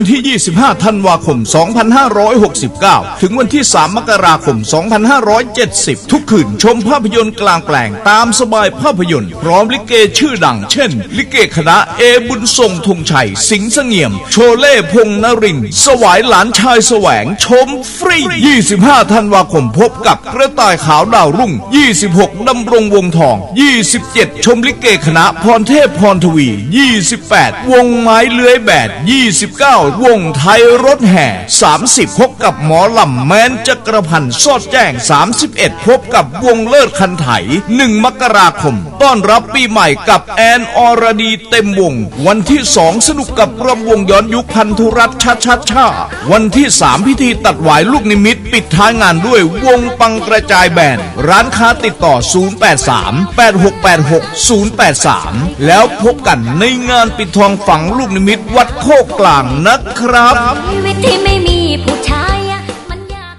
ที่ 25 ธันวาคม 2569 ถึงวันที่ 3 มกราคม 2570 ทุกคืนชมภาพยนตร์กลางแปลงตามสบายภาพยนตร์พร้อมลิเกชื่อดังเช่นลิเกคณะเอบุญทรงธงชัยสิงห์เสงี่ยมโชเล่พงษ์นรินทร์สวายหลานชายแสวงชมฟรี 25 ธันวาคมพบกับกระต่ายขาวดาวรุ่ง 26 ดำรงวงทอง 27 ชมลิเกคณะพรเทพพรทวี 28 วงไม้เลื้อยแบด 29 วงไทยรถแห่ 30 พบกับหมอลำแมนจักรพันธ์สอดแจ้ง 31 พบกับวงเลิศคันไถ 1 มกราคมต้อนรับปีใหม่กับแอนอรดีเต็มวงวันที่ 2 สนุกกับรำวงย้อนยุคพันธุรัตน์ชาวันที่ 3 พิธีตัดหวายลูกนิมิตปิดท้ายงานด้วยวงปังกระจายแบนด์ร้านค้าติดต่อ 083-8686-083 แล้วพบกันในงานปิดทองฝังลูกนิมิตวัดโคกกลางนะครับชีวิตที่ไม่มีผู้ชายมันยาก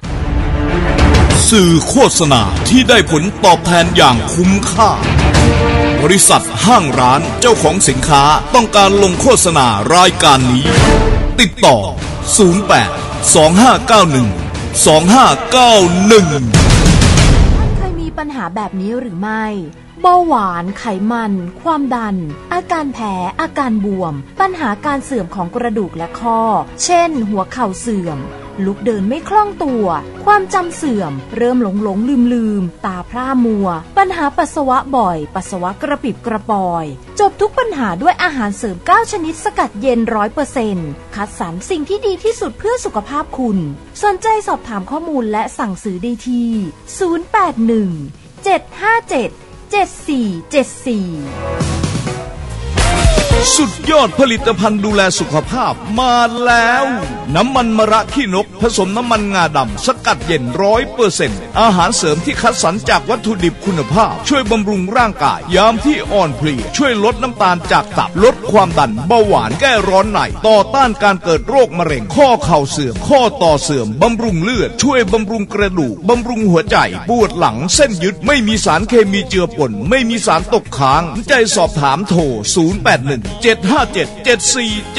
สื่อโฆษณาที่ได้ผลตอบแทนอย่างคุ้มค่าบริษัทห้างร้านเจ้าของสินค้าต้องการลงโฆษณารายการนี้ติดต่อ 08-2591-2591 เคยมีปัญหาแบบนี้หรือไม่เบาหวานไขมันความดันอาการแพ้อาการบวมปัญหาการเสื่อมของกระดูกและข้อเช่นหัวเข่าเสื่อมลุกเดินไม่คล่องตัวความจำเสื่อมเริ่มหลงลืมตาพร่ามัวปัญหาปัสสาวะบ่อยปัสสาวะกระปิบกระปอยจบทุกปัญหาด้วยอาหารเสริม9ชนิดสกัดเย็น 100% คัดสรรสิ่งที่ดีที่สุดเพื่อสุขภาพคุณสนใจสอบถามข้อมูลและสั่งซื้อได้ที่081-757-7474 สุดยอดผลิตภัณฑ์ดูแลสุขภาพมาแล้วน้ำมันมะระขี้นกผสมน้ำมันงาดำสกัดเย็น 100% อาหารเสริมที่คัดสรรจากวัตถุดิบคุณภาพช่วยบำรุงร่างกายยามที่อ่อนเพลียช่วยลดน้ำตาลจากตับลดความดันเบาหวานแก้ร้อนในต่อต้านการเกิดโรคมะเร็งข้อเข่าเสื่อมข้อต่อเสื่อมบำรุงเลือดช่วยบำรุงกระดูกบำรุงหัวใจปวดหลังเส้นยึดไม่มีสารเคมีเจือปนไม่มีสารตกค้างใจสอบถามโทร 081-757-74